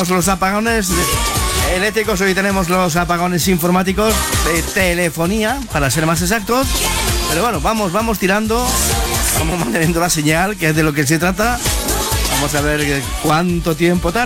tenemos los apagones eléctricos, hoy tenemos los apagones informáticos de telefonía, para ser más exactos. Pero bueno, vamos tirando, vamos manteniendo la señal, que es de lo que se trata. Vamos a ver cuánto tiempo tarda.